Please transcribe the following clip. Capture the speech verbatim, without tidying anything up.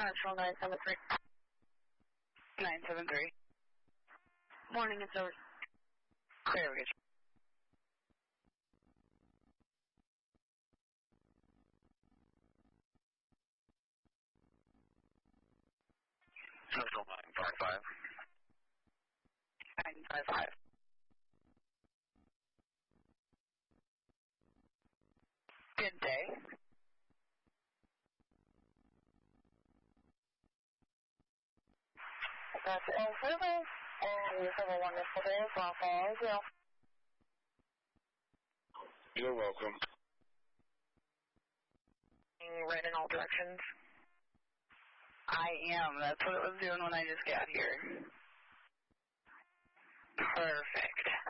Central nine seven three. nine seven three. Morning, it's over. Clear, we get you. Central nine five five. nine five five. Good day. That's L service, and you have a wonderful day. Well, thank you. You're welcome. Right in all directions. I am. That's what it was doing when I just got here. Perfect.